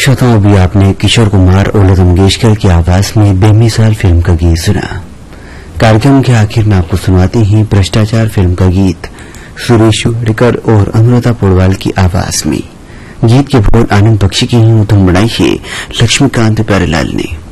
श्रोताओं, अभी आपने किशोर कुमार और लता मंगेशकर की आवाज में बेमिसाल फिल्म का गीत सुना। कार्यक्रम के आखिर में आपको सुनाते हैं भ्रष्टाचार फिल्म का गीत सुरेश वाडकर और अनुराधा पौडवाल की आवाज में। गीत के बोल आनंद बख्शी की ही धुन बनाई है लक्ष्मीकांत प्यारेलाल ने।